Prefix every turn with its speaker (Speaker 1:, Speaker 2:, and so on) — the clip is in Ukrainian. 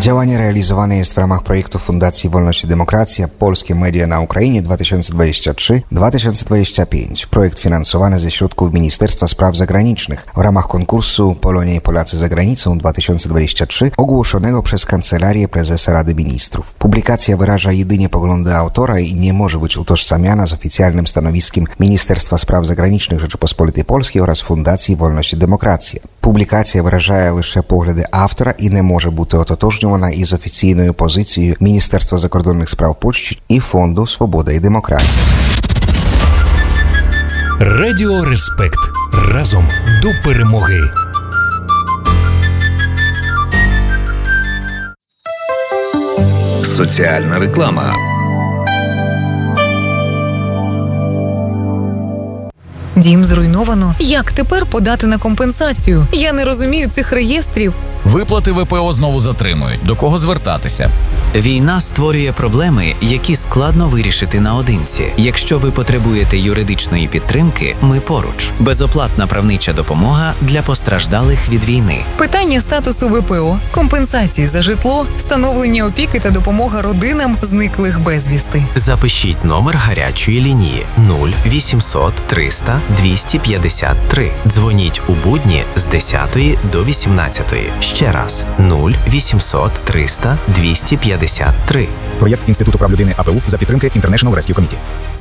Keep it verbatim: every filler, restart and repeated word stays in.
Speaker 1: Działania realizowane jest w ramach projektu Fundacji Wolność i Demokracja Polskie Media na Ukrainie dwa tysiące dwadzieścia trzy do dwa tysiące dwadzieścia pięć. Projekt finansowany ze środków Ministerstwa Spraw Zagranicznych w ramach konkursu Polonia i Polacy za granicą dwa tysiące dwadzieścia trzy ogłoszonego przez Kancelarię Prezesa Rady Ministrów. Publikacja wyraża jedynie poglądy autora i nie może być utożsamiana z oficjalnym stanowiskiem Ministerstwa Spraw Zagranicznych Rzeczypospolitej Polskiej oraz Fundacji Wolność і Демократія. Публікація виражає лише погляди автора і не може бути ототожнювана із офіційною позицією Міністерства закордонних справ Польщі і Фонду «Свобода і демократія».
Speaker 2: Радіо Респект. Разом до перемоги.
Speaker 3: Соціальна реклама.
Speaker 4: Дім зруйновано. Як тепер подати на компенсацію? Я не розумію цих реєстрів.
Speaker 5: Виплати ВПО знову затримують. До кого звертатися?
Speaker 6: Війна створює проблеми, які складно вирішити наодинці. Якщо ви потребуєте юридичної підтримки, ми поруч. Безоплатна правнича допомога для постраждалих від війни.
Speaker 4: Питання статусу ВПО, компенсації за житло, встановлення опіки та допомога родинам зниклих безвісти.
Speaker 7: Запишіть номер гарячої лінії нуль вісімсот триста двісті п'ятдесят три. Дзвоніть у будні з десятої до вісімнадцятої. Ще раз нуль вісімсот триста двісті п'ятдесят три.
Speaker 8: Проєкт Інституту прав людини АПУ за підтримки International Rescue Committee.